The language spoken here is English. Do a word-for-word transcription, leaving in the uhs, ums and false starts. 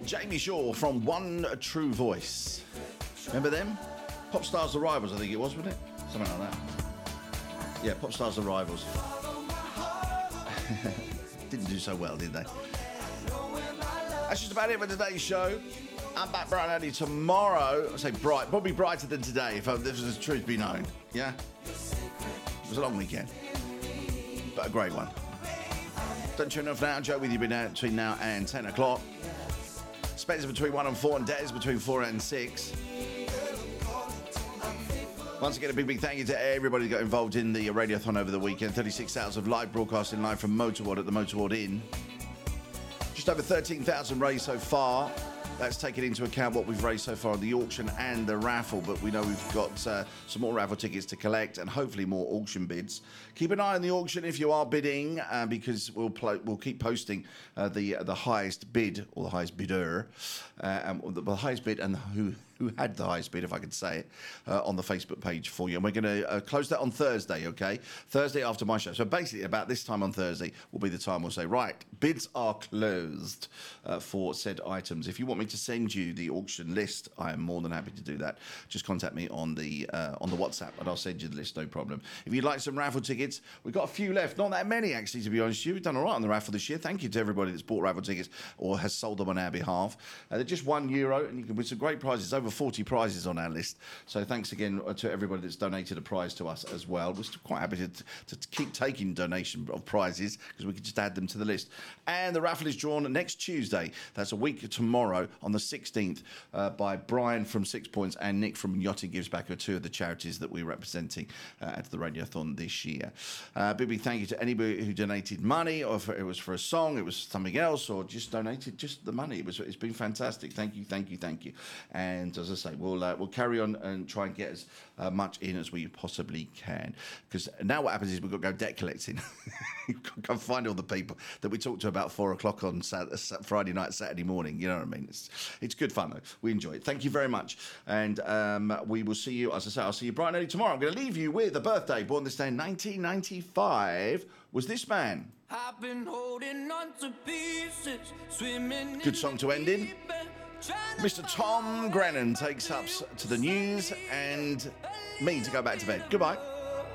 Jamie Shaw from One True Voice. Remember them? Pop Stars The Rivals, I think it was, wasn't it? Something like that. Yeah, Pop Stars The Rivals. Didn't do so well, did they? That's just about it for today's show. I'm back bright and early tomorrow. I say bright, probably brighter than today, if this was the truth be known. Yeah? It was a long weekend, but a great one. Don't tune off now. Joe with you between now and ten o'clock. Spencer between one and four, and Des between four and six. Once again, a big, big thank you to everybody who got involved in the Radiothon over the weekend. thirty-six hours of live broadcasting live from Motorward at the Motorward Inn. Just over thirteen thousand raised so far. That's taken into account what we've raised so far on the auction and the raffle, but we know we've got uh, some more raffle tickets to collect and hopefully more auction bids. Keep an eye on the auction if you are bidding, uh, because we'll pl- we'll keep posting uh, the uh, the highest bid or the highest bidder, uh, and the, the highest bid and who who had the highest bid, if I could say it, uh, on the Facebook page for you. And we're going to uh, close that on Thursday, okay? Thursday after my show. So basically, about this time on Thursday will be the time we'll say, right, bids are closed uh, for said items. If you want me to send you the auction list, I am more than happy to do that. Just contact me on the uh, on the WhatsApp, and I'll send you the list, no problem. If you'd like some raffle tickets, we've got a few left. Not that many, actually, to be honest with you. We've done all right on the raffle this year. Thank you to everybody that's bought raffle tickets or has sold them on our behalf. Uh, they're just one euro, and you can win some great prizes. Over forty prizes on our list. So thanks again to everybody that's donated a prize to us as well. We're still quite happy to, to, to keep taking donation of prizes because we can just add them to the list. And the raffle is drawn next Tuesday. That's a week tomorrow on the sixteenth uh, by Brian from Six Points and Nick from Yachting Gives Back, are two of the charities that we're representing uh, at the Radiothon this year. Uh, big, big thank you to anybody who donated money, or if it was for a song, it was something else, or just donated just the money. It was, it's been fantastic. Thank you, thank you, thank you. And as I say, we'll uh, we'll carry on and try and get as uh, much in as we possibly can. Because now what happens is we've got to go debt collecting. You've got to go find all the people that we talked to about four o'clock on Saturday, Friday night, Saturday morning. You know what I mean? It's it's good fun though. We enjoy it. Thank you very much. And um, we will see you, as I say, I'll see you bright and early tomorrow. I'm going to leave you with a birthday. Born this day in nineteen ninety-five was this man. I've been holding on to pieces, swimming. Good song to end in. Mister Tom Grennan takes us to the news and me to go back to bed. Goodbye.